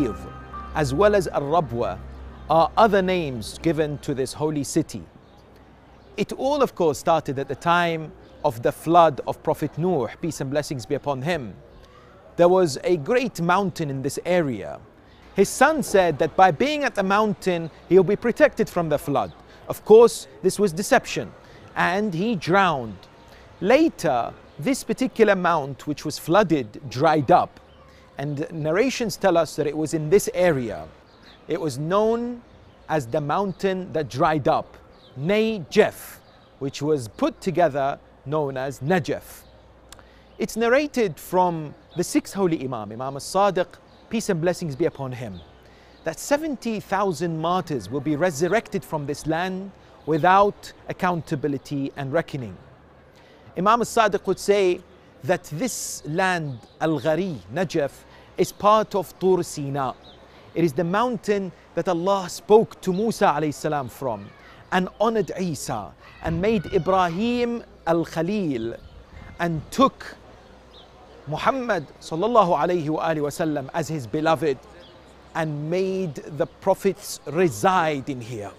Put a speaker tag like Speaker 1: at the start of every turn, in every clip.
Speaker 1: Air, as well as Al-Rabwa, are other names given to this holy city. It all, of course, started at the time of the flood of Prophet Nuh, peace and blessings be upon him. There was a great mountain in this area. His son said that by being at the mountain, he'll be protected from the flood. Of course, this was deception, and he drowned. Later, this particular mount, which was flooded, dried up. And narrations tell us that it was in this area. It was known as the mountain that dried up, Najaf, which was put together known as Najaf. It's narrated from the sixth holy Imam, Imam al-Sadiq, peace and blessings be upon him, that 70,000 martyrs will be resurrected from this land without accountability and reckoning. Imam al-Sadiq would say that this land, Al-Ghari, Najaf, is part of Tur Sina. It is the mountain that Allah spoke to Musa alayhi salam from, and honored Isa, and made Ibrahim al-Khalil, and took Muhammad sallallahu alayhi wa sallam as his beloved, and made the prophets reside in here.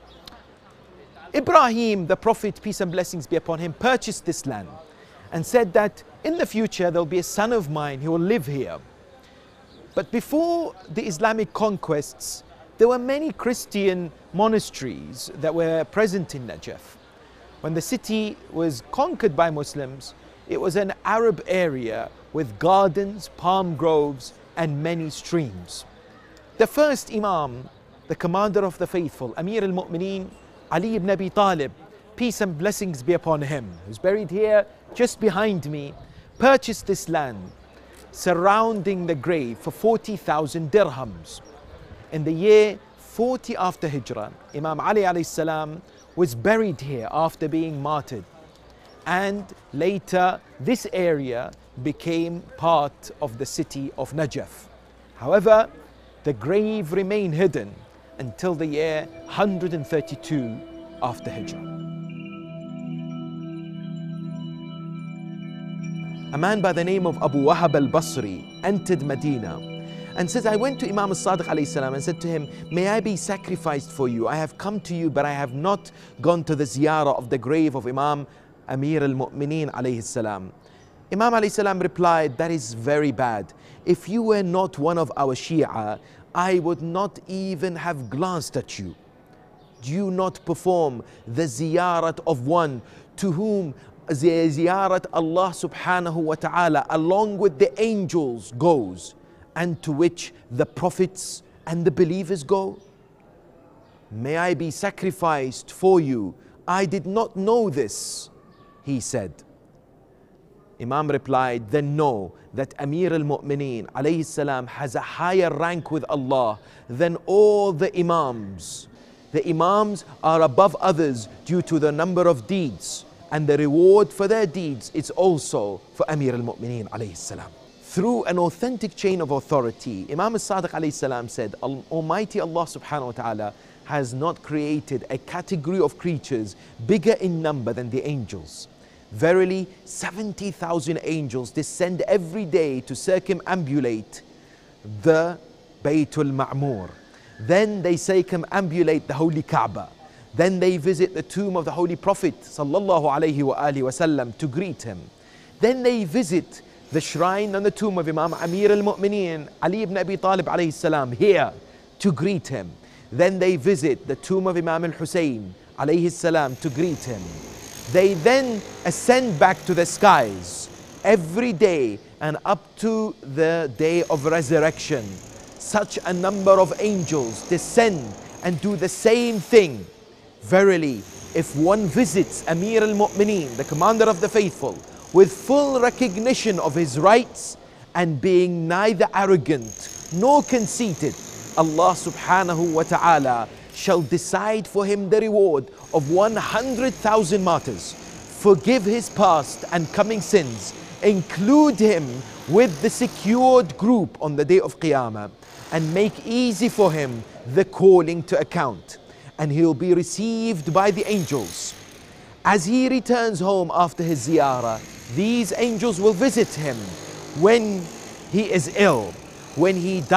Speaker 1: Ibrahim, the prophet, peace and blessings be upon him, purchased this land and said that in the future there'll be a son of mine who will live here. But before the Islamic conquests, there were many Christian monasteries that were present in Najaf. When the city was conquered by Muslims, it was an Arab area with gardens, palm groves, and many streams. The first Imam, the commander of the faithful, Amir al-Mu'mineen, Ali ibn Abi Talib, peace and blessings be upon him, who's buried here just behind me, purchased this land surrounding the grave for 40,000 dirhams. In the year 40 after Hijrah, Imam Ali alayhi salam was buried here after being martyred. And later, this area became part of the city of Najaf. However, the grave remained hidden until the year 132 after Hijrah. A man by the name of Abu Wahab al-Basri entered Medina and says, I went to Imam al-Sadiq alayhi salam and said to him, may I be sacrificed for you? I have come to you, but I have not gone to the ziyarah of the grave of Imam Amir al-Mu'mineen alayhi salam. Imam alayhi salam replied, that is very bad. If you were not one of our Shia, I would not even have glanced at you. Do you not perform the ziyarat of one to whom the ziyarat Allah subhanahu wa ta'ala along with the angels goes, and to which the prophets and the believers go? May I be sacrificed for you? I did not know this, he said. Imam replied, then know that Amir al-Mu'mineen alayhi salam has a higher rank with Allah than all the Imams. The Imams are above others due to the number of deeds, and the reward for their deeds is also for Amir al-Mu'mineen alayhi salam. Through an authentic chain of authority, Imam al-Sadiq alayhi salam said, Almighty Allah subhanahu wa ta'ala has not created a category of creatures bigger in number than the angels. Verily, 70,000 angels descend every day to circumambulate the Baytul Ma'mur. Then they circumambulate the Holy Kaaba. Then they visit the tomb of the Holy Prophet sallallahu alaihi wasallam to greet him. Then they visit the shrine and the tomb of Imam Amir al-Mu'mineen Ali ibn Abi Talib alayhi salam here to greet him. Then they visit the tomb of Imam al-Hussein alayhi salam to greet him. They then ascend back to the skies every day and up to the day of resurrection. Such a number of angels descend and do the same thing. Verily, if one visits Amir al-Mu'mineen, the commander of the faithful, with full recognition of his rights and being neither arrogant nor conceited, Allah subhanahu wa ta'ala shall decide for him the reward of 100,000 martyrs, forgive his past and coming sins, include him with the secured group on the day of Qiyamah, and make easy for him the calling to account. And he'll be received by the angels. As he returns home after his ziyarah, these angels will visit him when he is ill, when he dies.